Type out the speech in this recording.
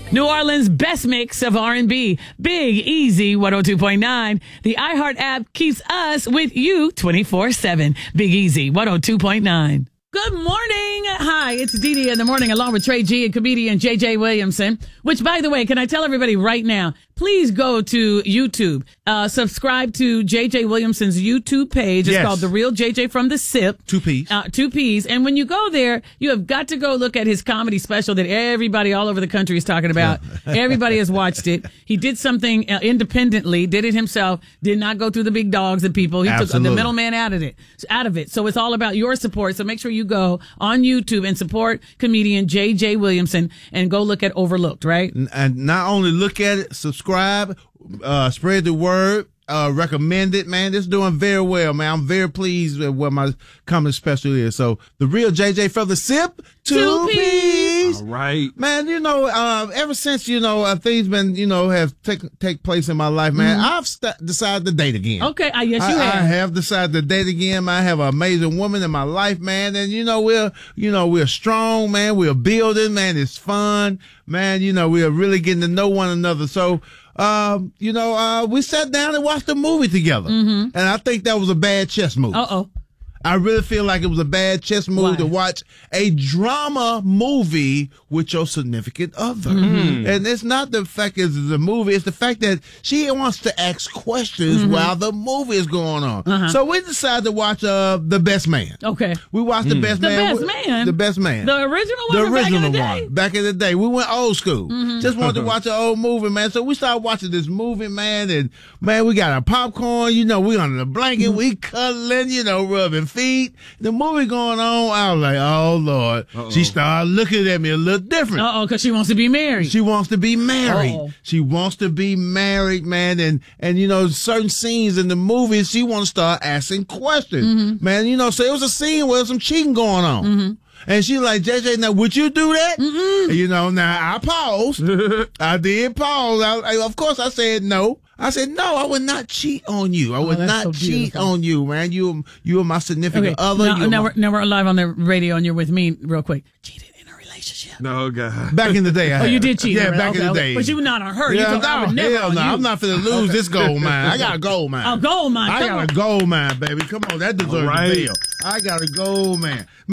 New Orleans' best mix of R&B. Big Easy 102.9. The iHeart app keeps us with you 24/7. Big Easy 102.9. Good morning. Hi, it's Dee Dee in the morning along with Trey G and comedian JJ Williamson, which, by the way, can I tell everybody right now, please go to YouTube. Subscribe to JJ Williamson's YouTube page. It's called The Real JJ from the SIP. 2 P's. 2 P's. And when you go there, you have got to go look at his comedy special that everybody all over the country is talking about. Everybody has watched it. He did something independently, did it himself, did not go through the big dogs and people. He took the middleman out of it. So it's all about your support. So make sure you go on YouTube and support comedian JJ Williamson and go look at Overlooked, right? And not only look at it, subscribe, spread the word, recommend it, man. It's doing very well, man. I'm very pleased with what my comedy special is. So The Real JJ from the SIP, 2 P's. All right. Man, ever since, things been, have take place in my life, man, I've decided to date again. Okay. Yes, you have. I have decided to date again. I have an amazing woman in my life, man. And, we're strong, man. We're building, man. It's fun, man. We're really getting to know one another. So, we sat down and watched a movie together. And I think that was a bad chess move. Uh-oh. I really feel like it was a bad chess move to watch a drama movie with your significant other. And it's not the fact it's a movie, it's the fact that she wants to ask questions while the movie is going on. So we decided to watch The Best Man. Okay. We watched The Best Man. The Best Man? The original one? The original one. Back in the day. We went old school. Just wanted to watch an old movie, man. So we started watching this movie, man, and man, we got our popcorn, we under the blanket, we cuddling, rubbing feet. The movie going on, I was like, oh, Lord. She started looking at me a little different. Because she wants to be married. She wants to be married. She wants to be married, man. And certain scenes in the movie, she wants to start asking questions. Man, so it was a scene where some cheating going on. And she like, JJ, now would you do that? Now I paused. I did pause. Of course I said no. I said, no, I would not cheat on you. I would not cheat on you, man. You are my significant other. Now we're live on the radio and you're with me real quick. Cheated in a relationship. No, God. Back in the day, you did cheat. Yeah, back in the day. But you were not on her. Yeah, hell no. I'm not finna lose this gold mine. I got a gold mine. A gold mine. I got a gold mine, baby. Come on, that deserves a bill. I got a gold mine.